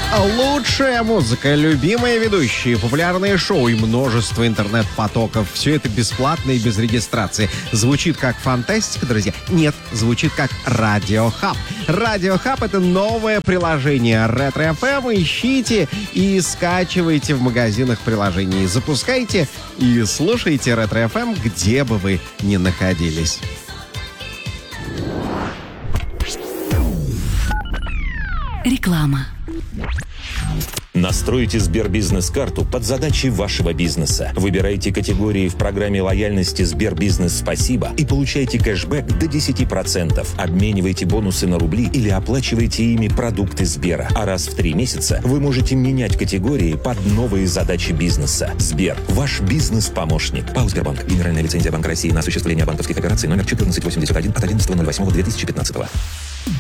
Лучшая музыка, любимые ведущие, популярные шоу и множество интернет-потоков. Все это бесплатно и без регистрации. Звучит как фантастика, друзья? Нет, звучит как Радио Хаб. Радио Хаб — это новое приложение Ретро FM. Ищите и скачивайте в магазинах приложений. Запускайте и слушайте Ретро FM, где бы вы ни находились. Реклама. Настройте Сбербизнес-карту под задачи вашего бизнеса. Выбирайте категории в программе лояльности Сбербизнес Спасибо и получайте кэшбэк до 10%. Обменивайте бонусы на рубли или оплачивайте ими продукты Сбера. А раз в 3 месяца вы можете менять категории под новые задачи бизнеса. Сбер – ваш бизнес-помощник. ПАО «Сбербанк». Генеральная лицензия Банка России на осуществление банковских операций номер 1481 от 11.08.2015.